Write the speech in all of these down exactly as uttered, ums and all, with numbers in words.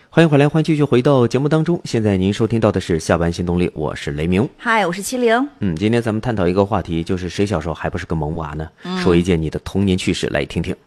欢迎回来，欢迎继续回到节目当中。现在您收听到的是下班新动力，我是雷鸣。 嗨，我是七零。 嗯，今天咱们探讨一个话题，就是谁小时候还不是个萌娃呢？嗯、说一件你的童年趣事来听听。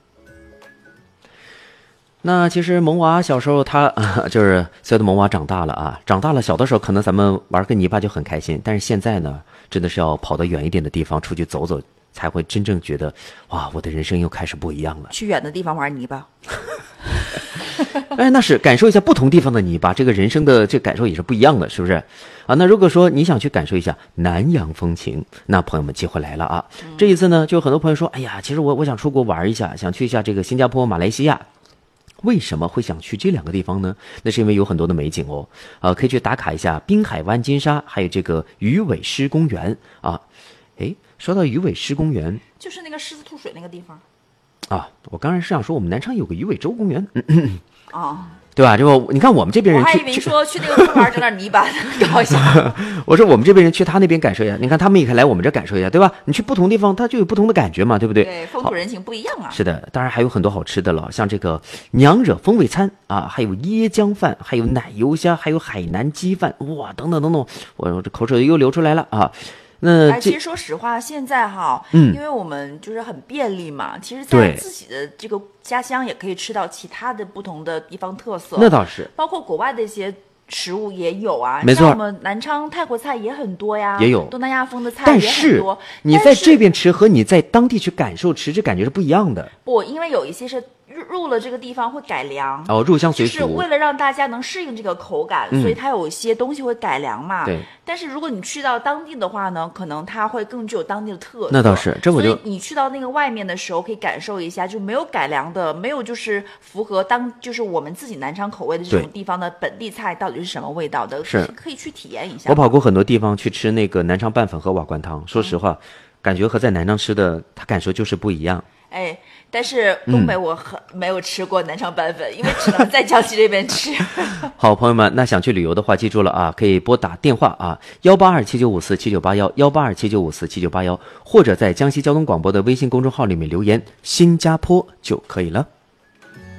那其实萌娃小时候他、呃、就是随着萌娃长大了啊，长大了小的时候可能咱们玩个泥巴就很开心，但是现在呢，真的是要跑到远一点的地方出去走走，才会真正觉得哇，我的人生又开始不一样了。 去远的地方玩泥巴。 哎，那是感受一下不同地方的泥巴，这个人生的这感受也是不一样的，是不是啊？那如果说你想去感受一下南洋风情，那朋友们机会来了啊！嗯、这一次呢，就很多朋友说，哎呀，其实我我想出国玩一下，想去一下这个新加坡、马来西亚。为什么会想去这两个地方呢？那是因为有很多的美景哦，啊，可以去打卡一下滨海湾金沙，还有这个鱼尾狮公园啊。哎，说到鱼尾狮公园， 就是那个狮子吐水那个地方。 啊，我刚才是想说，我们南昌有个鱼尾洲公园。嗯嗯哦， 对吧？就你看我们这边人去， 我还以为说去那个公园整点泥巴搞一下。 我说我们这边人去他那边感受一下，你看他们也可以来我们这感受一下，对吧？你去不同地方，它就有不同的感觉嘛，对不对？ 对，风土人情不一样啊。 是的，当然还有很多好吃的了，像这个娘惹风味餐啊，还有椰浆饭，还有奶油虾，还有海南鸡饭，哇，等等等等，我我这口水又流出来了啊。那哎，其实说实话，现在哈， 嗯， 因为我们就是很便利嘛，其实，在自己的这个家乡也可以吃到其他的不同的地方特色。 那倒是， 包括国外的一些食物也有啊， 没错， 像我们南昌泰国菜也很多呀， 也有东南亚风的菜也很多。 但是你在这边吃和你在当地去感受吃，这感觉是不一样的。 不，因为有一些是入入了这个地方会改良哦，入乡随俗， 就是为了让大家能适应这个口感，嗯、所以它有一些东西会改良嘛。 对。 但是如果你去到当地的话呢，可能它会更具有当地的特色。 那倒是，这我就。 所以你去到那个外面的时候，可以感受一下，就没有改良的，没有就是符合当就是我们自己南昌口味的这种地方的本地菜到底是什么味道的， 是可以去体验一下。 我跑过很多地方去吃那个南昌拌粉和瓦罐汤，说实话，嗯、感觉和在南昌吃的，它感受就是不一样。 哎，但是东北我很、嗯、没有吃过南昌拌粉，因为只能在江西这边吃。 好，朋友们，那想去旅游的话，记住了啊，可以拨打电话啊，幺八二七九五四七九八幺，幺八二七九五四七九八幺，或者在江西交通广播的微信公众号里面留言新加坡就可以了。